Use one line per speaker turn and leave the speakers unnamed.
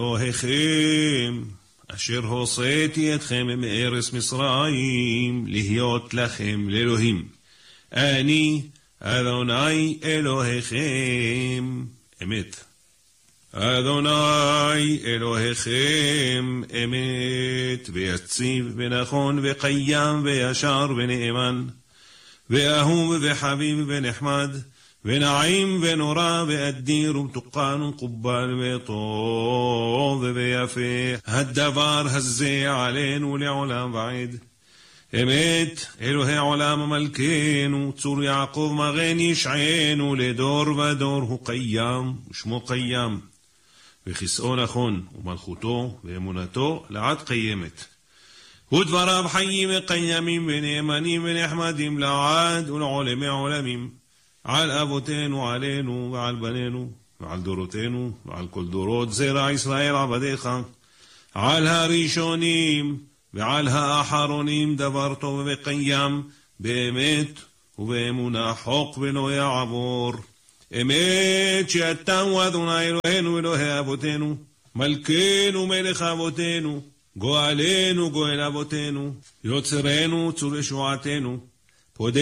אלוהיכם, אשר הוצאתי אתכם מארץ מצרים, להיות לכם לאלוהים. אני אדוני אלוהיכם, אמת. אדוני אלוהיכם, אמת, ויציב ונכון וקיים וישר ונאמן, ואהוב וחביב ונחמד, ונעים ונורא ואדיר ומתוקן ומקובל וטוב ויפה, הדבר הזה עלינו לעולם ועד. אמת, אלוהי עולם מלכנו, צור יעקב מגן ישענו, לדור ודור הוא קיים ושמו קיים, וכיסאו נכון ומלכותו ואמונתו לעד קיימת. ודבריו חיים וקיימים ונאמנים ונחמדים לעד ולעולמי עולמים, על אבותינו עלינו ועל בנינו ועל דורותינו ועל כל דורות זרע ישראל עבדיך, על הראשונים ועל האחרונים דבר טוב וקיים, באמת ובאמונה חוק ולא יעבור. אמת שאתה הוא אדוני אלוהינו אלוהי אבותינו, מלכנו מלך אבותינו, גואלנו גואל אבותינו, יוצרנו צור ישועתנו,